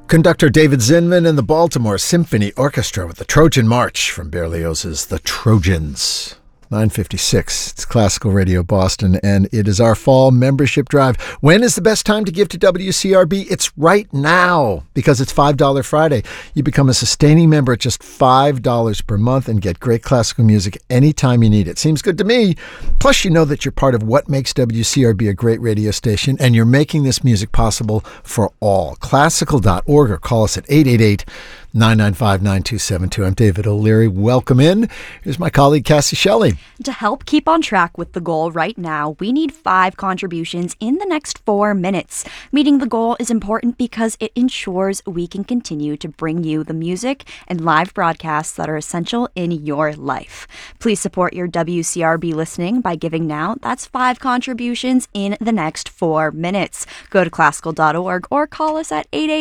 Conductor David Zinman and the Baltimore Symphony Orchestra with the Trojan March from Berlioz's The Trojans. 9:56. It's Classical Radio Boston, and it is our fall membership drive. When is the best time to give to WCRB? It's right now, because it's $5 Friday. You become a sustaining member at just $5 per month and get great classical music anytime you need it. Seems good to me. Plus, you know that you're part of what makes WCRB a great radio station, and you're making this music possible for all. Classical.org or call us at 888-995-9272. I'm David O'Leary. Welcome in. Here's my colleague, Cassie Shelley. To help keep on track with the goal right now, we need 5 contributions in the next 4 minutes. Meeting the goal is important because it ensures we can continue to bring you the music and live broadcasts that are essential in your life. Please support your WCRB listening by giving now. That's 5 contributions in the next 4 minutes. Go to classical.org or call us at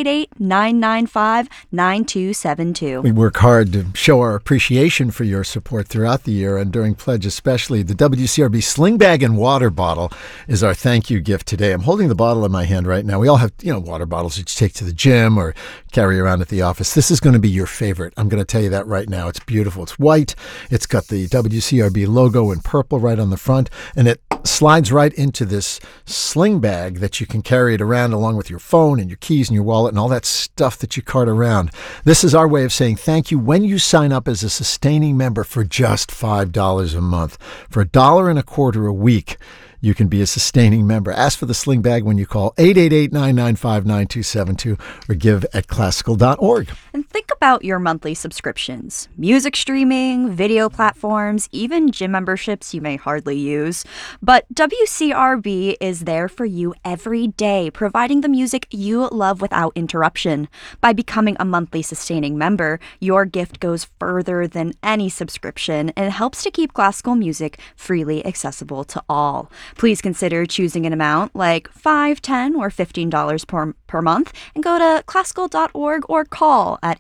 888-995-9272. We work hard to show our appreciation for your support throughout the year, and during Pledge especially. The WCRB Sling Bag and Water Bottle is our thank you gift today. I'm holding the bottle in my hand right now. We all have, water bottles that you take to the gym or carry around at the office. This is going to be your favorite. I'm going to tell you that right now. It's beautiful. It's white. It's got the WCRB logo in purple right on the front, and it slides right into this sling bag that you can carry it around along with your phone and your keys and your wallet and all that stuff that you cart around. This is our way of saying thank you when you sign up as a sustaining member for just $5 a month. For $1.25 a week, you can be a sustaining member. Ask for the sling bag when you call 888-995-9272 or give at classical.org. And think about your monthly subscriptions. Music streaming, video platforms, even gym memberships you may hardly use. But WCRB is there for you every day, providing the music you love without interruption. By becoming a monthly sustaining member, your gift goes further than any subscription and helps to keep classical music freely accessible to all. Please consider choosing an amount like $5, $10, or $15 per month and go to classical.org or call at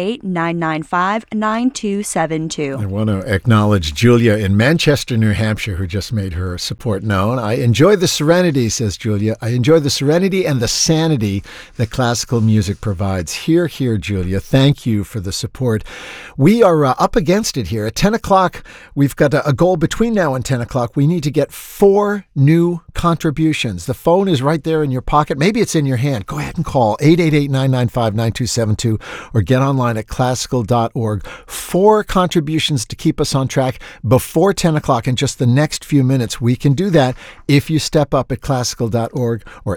888-995-9272. I want to acknowledge Julia in Manchester, New Hampshire, who just made her support known. I enjoy the serenity, says Julia. I enjoy the serenity and the sanity that classical music provides. Hear, Julia. Thank you for the support. We are up against it here. At 10 o'clock, we've got a goal between now and 10 o'clock. We need to get 4 new contributions. The phone is right there in your pocket. Maybe it's in your hand. Go ahead and call 888-995-9272 or get online at classical.org. 4 contributions to keep us on track before 10 o'clock in just the next few minutes. We can do that if you step up at classical.org or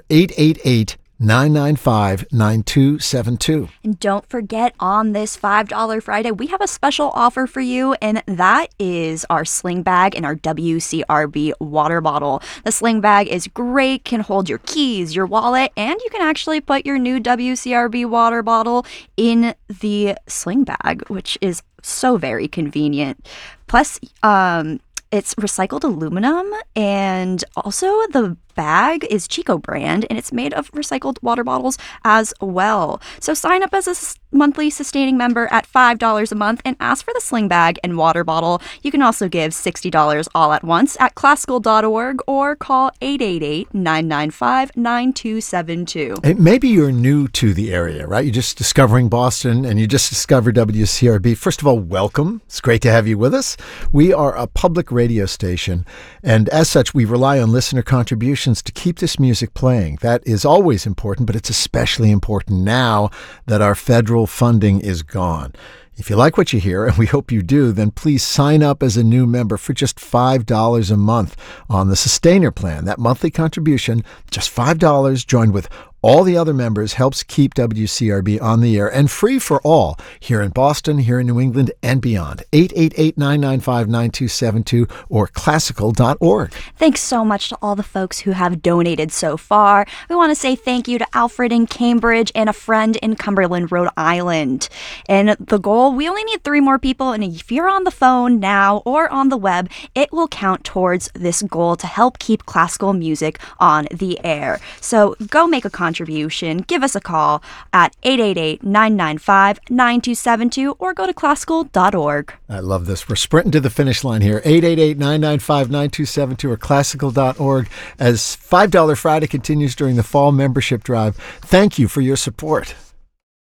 888-995-9272. And don't forget, on this $5 Friday, we have a special offer for you, and that is our sling bag and our WCRB water bottle. The sling bag is great, can hold your keys, your wallet, and you can actually put your new WCRB water bottle in the sling bag, which is so very convenient. Plus, it's recycled aluminum, and also the bag is Chico brand, and it's made of recycled water bottles as well. So sign up as a monthly sustaining member at $5 a month and ask for the sling bag and water bottle. You can also give $60 all at once at classical.org or call 888-995-9272. Maybe you're new to the area, right? You're just discovering Boston and you just discovered WCRB. First of all, welcome. It's great to have you with us. We are a public radio station, and as such, we rely on listener contributions to keep this music playing. That is always important, but it's especially important now that our federal funding is gone. If you like what you hear, and we hope you do, then please sign up as a new member for just $5 a month on the Sustainer plan. That monthly contribution, just $5, joined with all the other members, helps keep WCRB on the air and free for all here in Boston, here in New England, and beyond. 888-995-9272 or classical.org. Thanks so much to all the folks who have donated so far. We want to say thank you to Alfred in Cambridge and a friend in Cumberland, Rhode Island. And the goal, we only need 3 more people, and if you're on the phone now or on the web, it will count towards this goal to help keep classical music on the air. So go make a contribution, give us a call at 888-995-9272 or go to classical.org. I love this. We're sprinting to the finish line here. 888-995-9272 or classical.org as $5 Friday continues during the fall membership drive. Thank you for your support.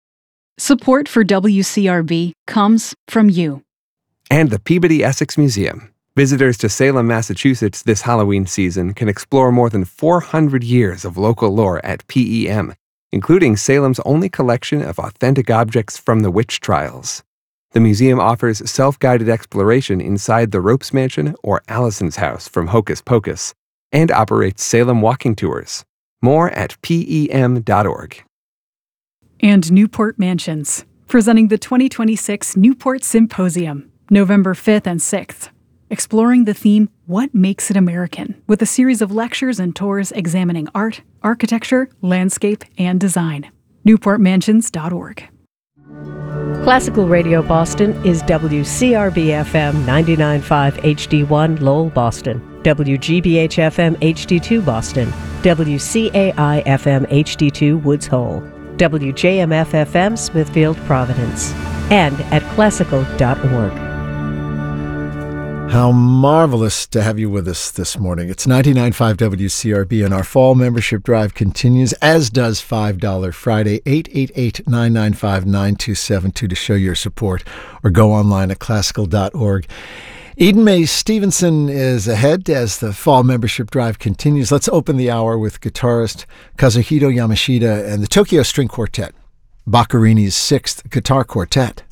Support for WCRB comes from you. And the Peabody Essex Museum. Visitors to Salem, Massachusetts this Halloween season can explore more than 400 years of local lore at PEM, including Salem's only collection of authentic objects from the witch trials. The museum offers self-guided exploration inside the Ropes Mansion or Allison's house from Hocus Pocus, and operates Salem walking tours. More at PEM.org. And Newport Mansions, presenting the 2026 Newport Symposium, November 5th and 6th. Exploring the theme, What Makes It American, with a series of lectures and tours examining art, architecture, landscape, and design. NewportMansions.org. Classical Radio Boston is WCRB-FM 99.5 HD1 Lowell, Boston, WGBH-FM HD2 Boston, WCAI-FM HD2 Woods Hole, WJMF-FM Smithfield, Providence, and at classical.org. How marvelous to have you with us this morning. It's 99.5 WCRB, and our fall membership drive continues, as does $5 Friday, 888-995-9272 to show your support, or go online at classical.org. Eden Mae Stevenson is ahead as the fall membership drive continues. Let's open the hour with guitarist Kazuhito Yamashita and the Tokyo String Quartet, Boccherini's 6th guitar quartet.